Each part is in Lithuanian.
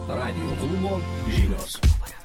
Radijo klubo žinios.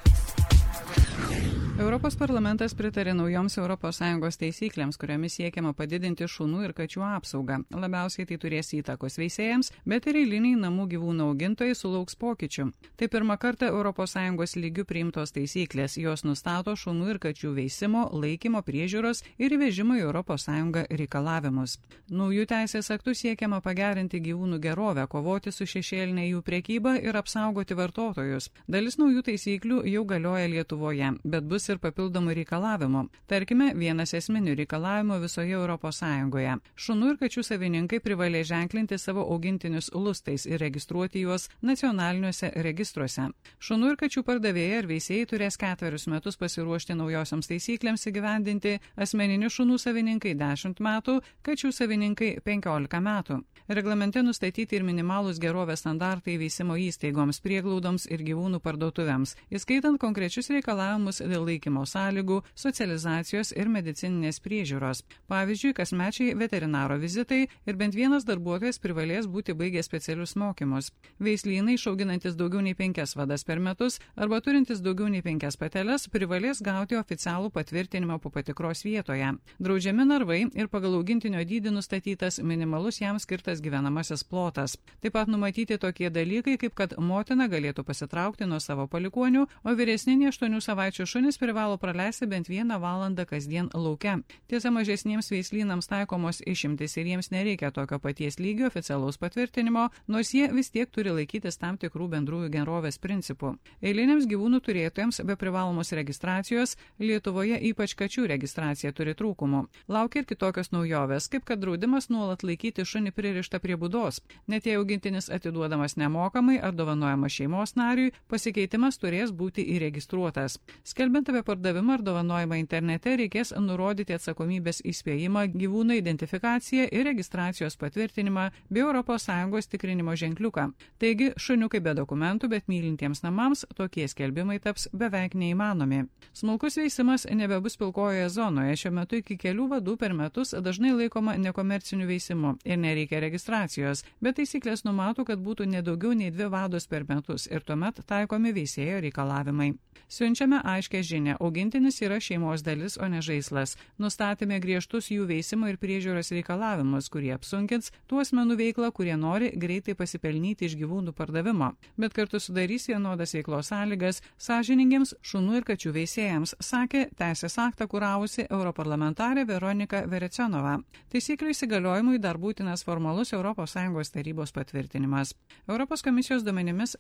Europos parlamentas pritarė naujoms ES taisyklėms, kuriomis siekiama padidinti šunų ir kačių apsaugą. Labiausiai tai turės įtakos veisėjams, bet ir eiliniai namų gyvūnų augintojai sulauks pokyčių. Tai pirmą kartą ES lygių priimtos taisyklės. Jos nustato šunų ir kačių veisimo, laikymo, priežiūros ir įvežimo į ES reikalavimus. Naujų teisės aktų siekiama pagerinti gyvūnų gerovę, kovoti su šešėlinė jų prekyba ir apsaugoti vartotojus. Dalis naujų taisyklių jau galioja Lietuvoje, bet bus ir papildomų reikalavimų. Tarkime, vienas esminių reikalavimų visoje ES. Šunų ir kačių savininkai privalė ženklinti savo augintinius lustais ir registruoti juos nacionaliniuose registruose. Šunų ir kačių pardavėjai ar veisėjai turės 4 metus pasiruošti naujosiams taisyklėms įgyvendinti, asmeninių šunų savininkai 10 metų, kačių savininkai 15 metų. Reglamente nustatyti ir minimalūs gerovės standartai veisimo įstaigoms, prieglaudoms ir gyvūnų parduotuvėms, įskaitant konkrečius reikalavimus dėl laikymo sąlygų, socializacijos ir medicininės priežiūros. Pavyzdžiui, kasmečiai veterinaro vizitai ir bent vienas darbuotojas privalės būti baigęs specialius mokymus. Veislynai, išauginantis daugiau nei 5 vadas per metus arba turintis daugiau nei 5 pateles, privalės gauti oficialų patvirtinimą po patikros vietoje. Draudžiami narvai ir pagal augintinio dydį nustatytas minimalus jam skirtas gyvenamasis plotas. Taip pat numatyti tokie dalykai, kaip kad motina galėtų pasitraukti nuo savo palikuonių, o vyresni nei 8 savaičių šunys privalo praleisti bent 1 valandą kasdien lauke. Tiesa, mažesniems veislynams taikomos išimtis ir jiems nereikia tokio paties lygio oficialaus patvirtinimo, nors jie vis tiek turi laikytis tam tikrų bendrųjų gerovės principų. Eiliniams gyvūnų turėtojams be privalomos registracijos Lietuvoje ypač kačių registracija turi trūkumų. Laukia ir kitokios naujovės, kaip kad draudimas nuolat laikyti šunį pririštą prie būdos. Net jei augintinis atiduodamas nemokamai ar dovanojamas šeimos nariui, pasikeitimas turės būti įregistruotas. Skelbiant apie pardavimą ar dovanojimą internete, reikės nurodyti atsakomybės įspėjimą, gyvūno identifikaciją ir registracijos patvirtinimą bei ES tikrinimo ženkliuką. Taigi, šuniukai be dokumentų, bet mylintiems namams tokie skelbimai taps beveik neįmanomi. Smulkus veisimas nebebus pilkojoje zonoje. Šiuo metu iki kelių vadų per metus dažnai laikoma nekomerciniu veisimu ir nereikia registracijos, bet taisyklės numato, kad būtų nedaugiau nei 2 vados per metus ir tuomet taikomi veisėjo reikalavimai. Siunčiame aiškę žinią, augintinis yra šeimos dalis, o ne žaislas. Nustatėme griežtus jų veisimo ir priežiūros reikalavimus, kurie apsunkins tų asmenų veiklą, kurie nori greitai pasipelnyti iš gyvūnų pardavimo, bet kartu sudarys vienodas veiklos sąlygas sąžiningiems šunų ir kačių veisėjams, sakė teisės aktą kuravusi europarlamentarė Veronika Verecionova. Taisyklių įsigaliojimui dar būtinas formalus ES tarybos patvirtinimas. Europos komisijos duomenimis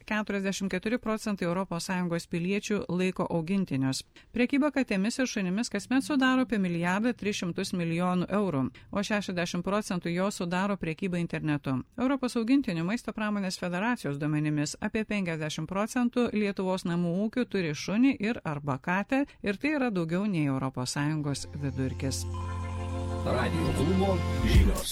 44% ES piliečių laiko augintinius. Prekyba katėmis ir šunimis kasmet sudaro apie 1,3 milijardo eurų, o 60% jo sudaro prekyba internetu. Europos augintinių maisto pramonės federacijos duomenimis apie 50% Lietuvos namų ūkių turi šunį ir arba katę ir tai yra daugiau nei ES vidurkis. Radijo klubo žinios.